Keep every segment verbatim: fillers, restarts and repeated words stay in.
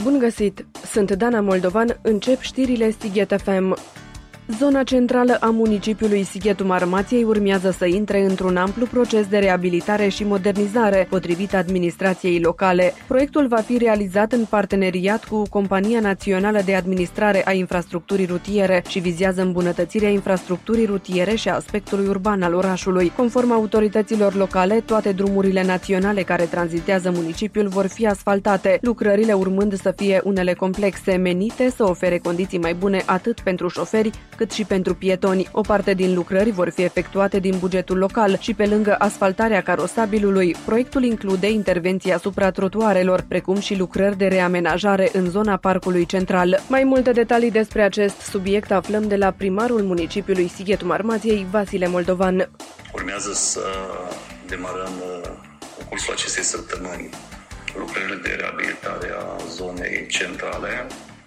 Bun găsit! Sunt Dana Moldovan, încep știrile Sighet F M. Zona centrală a municipiului Sighetul Marmației urmează să intre într-un amplu proces de reabilitare și modernizare, potrivit administrației locale. Proiectul va fi realizat în parteneriat cu Compania Națională de Administrare a Infrastructurii Rutiere și vizează îmbunătățirea infrastructurii rutiere și a aspectului urban al orașului. Conform autorităților locale, toate drumurile naționale care tranzitează municipiul vor fi asfaltate, lucrările urmând să fie unele complexe, menite să ofere condiții mai bune atât pentru șoferi, cât și pentru pietoni. O parte din lucrări vor fi efectuate din bugetul local și pe lângă asfaltarea carosabilului, proiectul include intervenții asupra trotuarelor, precum și lucrări de reamenajare în zona parcului central. Mai multe detalii despre acest subiect aflăm de la primarul municipiului Sighetul Marmației, Vasile Moldovan. Urmează să demarăm în cursul acestei săptămâni lucrările de reabilitare a zonei centrale,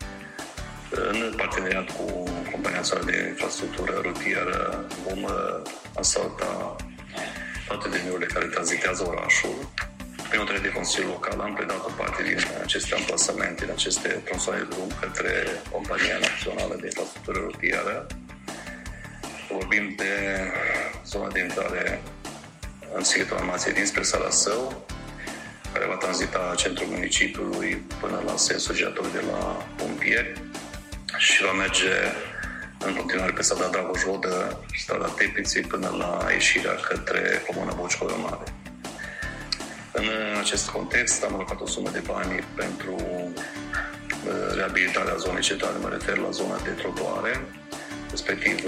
în parteneriat cu Compania Națională de Infrastructură Rutieră. Vom asfalta toate drumurile care tranzitează orașul. Prin hotărâre de Consiliul Local am predat o parte din aceste amplasamente, din aceste tronsoane de drum către Compania Națională de Infrastructură Rutieră. Vorbim de zona de intrare în Sighetul Marmației dinspre Sala Său, care va tranzita centrul municipiului până la sensul giratoriu de la pompieri și va merge în continuare pe strada Dragoș Vodă, strada Tepliței, până la ieșirea către Comuna Bocișoară Mare. În acest context am alocat o sumă de bani pentru reabilitarea zonei centrale, mă refer la zona de trotuare, respectiv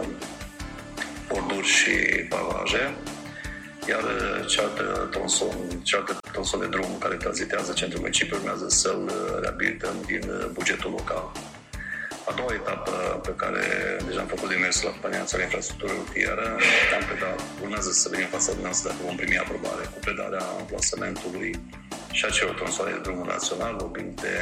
borduri și pavaje, iar cealaltă tronson, cealaltă tronson de drum care tranzitează centrul municipiului urmează să-l reabilităm din bugetul local. A doua etapă pe care deja am făcut demers la Compania Națională de Infrastructură Rutieră, am predat, urmează să venim în fața dumneavoastră dacă vom primi aprobare cu predarea amplasamentului și a celor tronsoane de drumul național, vorbim de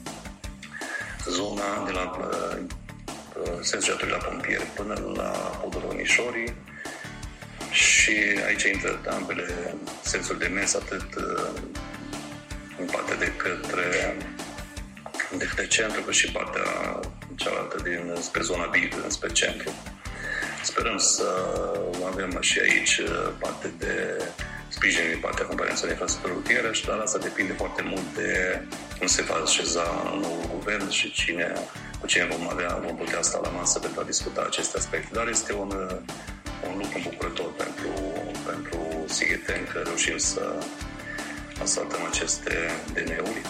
zona de la sensul giratoriu la pompieri până la podul Ronișorii, și aici intră ambele sensuri de mers, atât în partea de către de către centru, cât și partea cealaltă din spre zona Bid, spre centru. Sperăm să avem și aici parte de sprijin din partea Companiei Naționale de Infrastructură Rutieră, și dar asta depinde foarte mult de cum se va așeza noul guvern și cine, cu cine vom avea, vom putea sta la masă pentru a discuta aceste aspecte. Dar este un, un lucru îmbucurător pentru, pentru sigheteni că reușim să asfaltăm aceste D N-uri.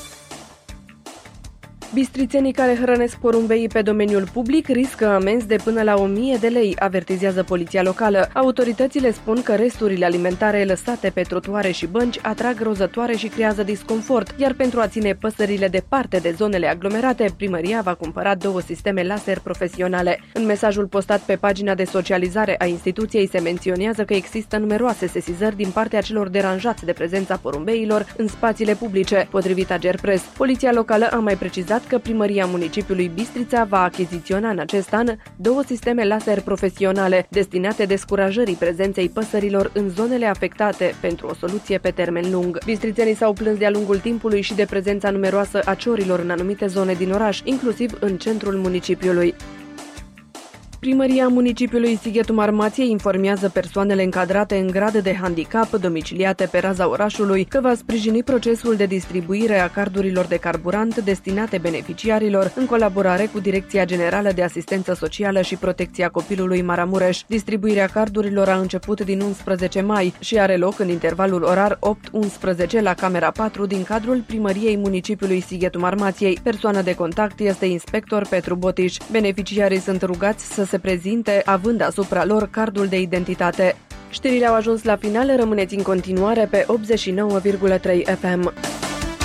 Bistrițenii care hrănesc porumbeii pe domeniul public riscă amenzi de până la o mie de lei, avertizează poliția locală. Autoritățile spun că resturile alimentare lăsate pe trotuare și bănci atrag rozătoare și creează disconfort, iar pentru a ține păsările departe de zonele aglomerate, primăria va cumpăra două sisteme laser profesionale. În mesajul postat pe pagina de socializare a instituției se menționează că există numeroase sesizări din partea celor deranjați de prezența porumbeilor în spațiile publice, potrivit Agerpres. Poliția locală a mai precizat că primăria municipiului Bistrița va achiziționa în acest an două sisteme laser profesionale destinate descurajării prezenței păsărilor în zonele afectate pentru o soluție pe termen lung. Bistrițenii s-au plâns de-a lungul timpului și de prezența numeroasă a ciorilor în anumite zone din oraș, inclusiv în centrul municipiului. Primăria municipiului Sighetul Marmației informează persoanele încadrate în grad de handicap domiciliate pe raza orașului că va sprijini procesul de distribuire a cardurilor de carburant destinate beneficiarilor în colaborare cu Direcția Generală de Asistență Socială și Protecția Copilului Maramureș. Distribuirea cardurilor a început din unsprezece mai și are loc în intervalul orar opt unsprezece la Camera patru din cadrul Primăriei municipiului Sighetul Marmației. Persoana de contact este inspector Petru Botiș. Beneficiarii sunt rugați să se prezinte având asupra lor cardul de identitate. Știrile au ajuns la final, rămâneți în continuare pe optzeci și nouă virgulă trei F M.